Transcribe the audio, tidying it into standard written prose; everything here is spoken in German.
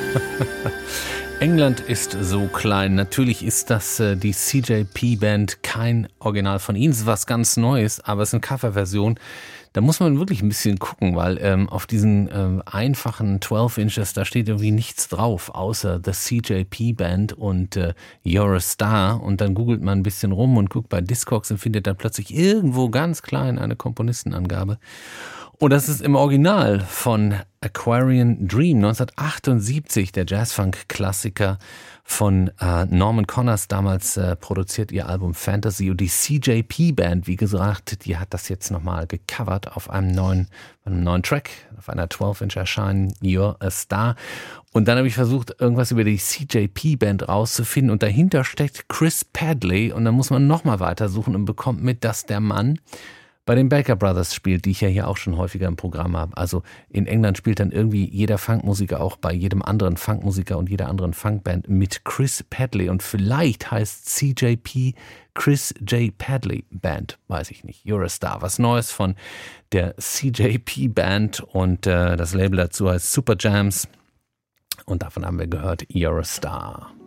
England ist so klein. Natürlich ist das die CJP-Band, kein Original von ihnen. Es ist was ganz Neues, aber es ist eine Coverversion. Da muss man wirklich ein bisschen gucken, weil auf diesen einfachen 12 Inches, da steht irgendwie nichts drauf, außer The CJP-Band und You're a Star. Und dann googelt man ein bisschen rum und guckt bei Discogs und findet dann plötzlich irgendwo ganz klein eine Komponistenangabe. Und das ist im Original von Aquarian Dream 1978, der Jazzfunk-Klassiker von Norman Connors, damals produziert ihr Album Fantasy. Und die CJP-Band, wie gesagt, die hat das jetzt nochmal gecovert auf einem neuen Track, auf einer 12-Inch erscheinen, You're a Star. Und dann habe ich versucht, irgendwas über die CJP-Band rauszufinden. Und dahinter steckt Chris Padley. Und dann muss man nochmal weitersuchen und bekommt mit, dass der Mann bei den Baker Brothers spielt, die ich ja hier auch schon häufiger im Programm habe. Also in England spielt dann irgendwie jeder Funkmusiker auch bei jedem anderen Funkmusiker und jeder anderen Funkband mit Chris Padley. Und vielleicht heißt CJP Chris J. Padley Band, weiß ich nicht. You're a Star, was Neues von der CJP Band und das Label dazu heißt Super Jams. Und davon haben wir gehört You're a Star.